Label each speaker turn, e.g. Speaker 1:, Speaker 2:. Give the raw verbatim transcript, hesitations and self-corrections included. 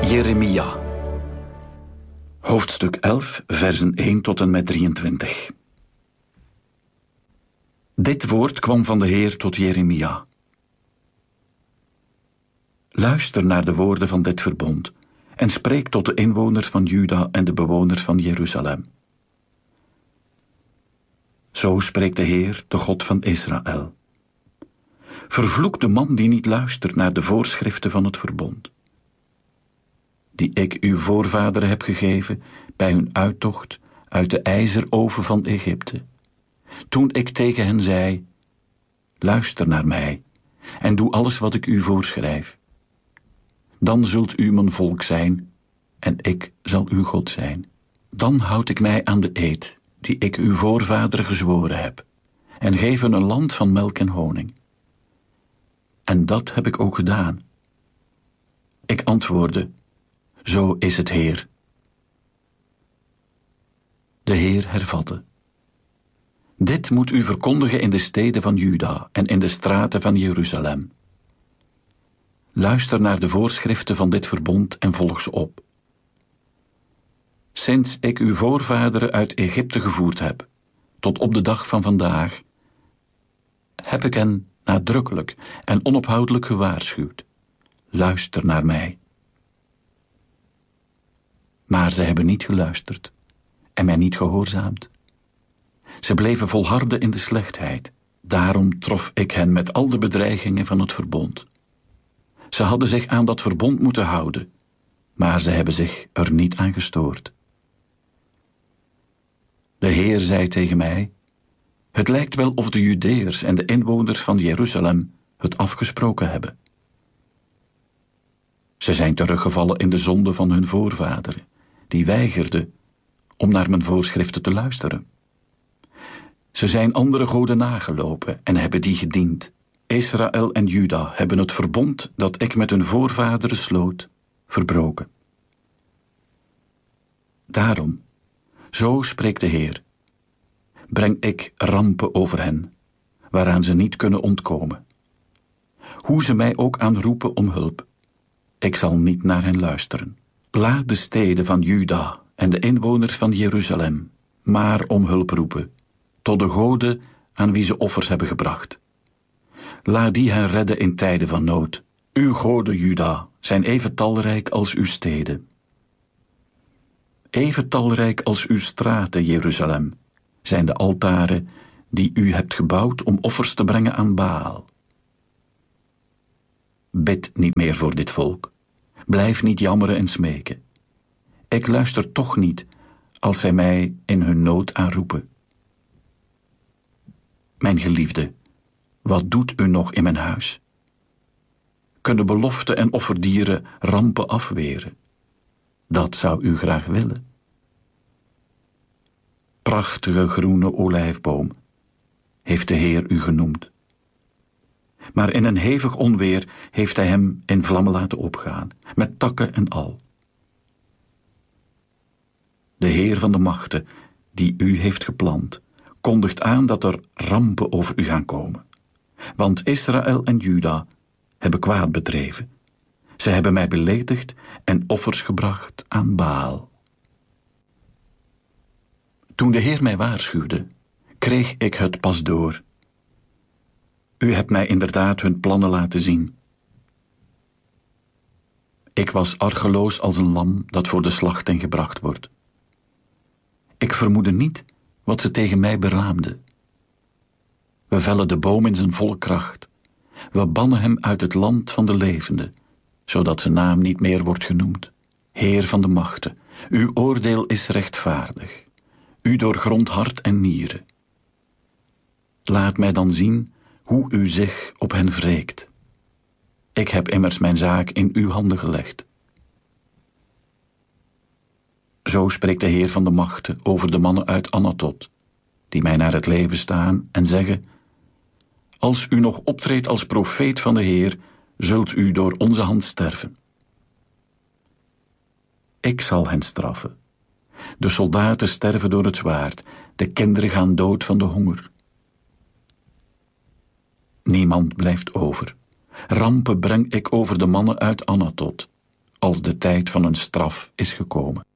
Speaker 1: Jeremia. Hoofdstuk elf, versen één tot en met drieëntwintig. Dit woord kwam van de Heer tot Jeremia. Luister naar de woorden van dit verbond en spreek tot de inwoners van Juda en de bewoners van Jeruzalem. Zo spreekt de Heer, de God van Israël. Vervloekt de man die niet luistert naar de voorschriften van het verbond, die ik uw voorvaderen heb gegeven bij hun uittocht uit de ijzeroven van Egypte, toen ik tegen hen zei: luister naar mij en doe alles wat ik u voorschrijf. Dan zult u mijn volk zijn en ik zal uw God zijn. Dan houd ik mij aan de eed die ik uw voorvaderen gezworen heb en geef hun een land van melk en honing. En dat heb ik ook gedaan. Ik antwoordde: zo is het, Heer. De Heer hervatte: dit moet u verkondigen in de steden van Juda en in de straten van Jeruzalem. Luister naar de voorschriften van dit verbond en volg ze op. Sinds ik uw voorvaderen uit Egypte gevoerd heb, tot op de dag van vandaag, heb ik hen nadrukkelijk en onophoudelijk gewaarschuwd: luister naar mij. Maar ze hebben niet geluisterd en mij niet gehoorzaamd. Ze bleven volharden in de slechtheid. Daarom trof ik hen met al de bedreigingen van het verbond. Ze hadden zich aan dat verbond moeten houden, maar ze hebben zich er niet aan gestoord. De Heer zei tegen mij: het lijkt wel of de Judeërs en de inwoners van Jeruzalem het afgesproken hebben. Ze zijn teruggevallen in de zonde van hun voorvaderen, die weigerden om naar mijn voorschriften te luisteren. Ze zijn andere goden nagelopen en hebben die gediend. Israël en Juda hebben het verbond dat ik met hun voorvaderen sloot, verbroken. Daarom, zo spreekt de Heer, breng ik rampen over hen, waaraan ze niet kunnen ontkomen. Hoe ze mij ook aanroepen om hulp, ik zal niet naar hen luisteren. Laat de steden van Juda en de inwoners van Jeruzalem maar om hulp roepen, tot de goden aan wie ze offers hebben gebracht. Laat die hen redden in tijden van nood. Uw goden, Juda, zijn even talrijk als uw steden. Even talrijk als uw straten, Jeruzalem, zijn de altaren die u hebt gebouwd om offers te brengen aan Baal. Bid niet meer voor dit volk. Blijf niet jammeren en smeken. Ik luister toch niet als zij mij in hun nood aanroepen. Mijn geliefde, wat doet u nog in mijn huis? Kunnen beloften en offerdieren rampen afweren? Dat zou u graag willen. Prachtige groene olijfboom heeft de Heer u genoemd. Maar in een hevig onweer heeft hij hem in vlammen laten opgaan, met takken en al. De Heer van de machten, die u heeft geplant, kondigt aan dat er rampen over u gaan komen. Want Israël en Juda hebben kwaad bedreven. Ze hebben mij beledigd en offers gebracht aan Baal. Toen de Heer mij waarschuwde, kreeg ik het pas door. U hebt mij inderdaad hun plannen laten zien. Ik was argeloos als een lam dat voor de slachting gebracht wordt. Ik vermoedde niet wat ze tegen mij beraamden. We vellen de boom in zijn volle kracht. We bannen hem uit het land van de levenden, zodat zijn naam niet meer wordt genoemd. Heer van de machten, uw oordeel is rechtvaardig. U doorgrondt hart en nieren. Laat mij dan zien hoe u zich op hen wreekt. Ik heb immers mijn zaak in uw handen gelegd. Zo spreekt de Heer van de machten over de mannen uit Anatot, die mij naar het leven staan en zeggen: als u nog optreedt als profeet van de Heer, zult u door onze hand sterven. Ik zal hen straffen. De soldaten sterven door het zwaard, de kinderen gaan dood van de honger. Niemand blijft over. Rampen breng ik over de mannen uit Anatot, als de tijd van een straf is gekomen.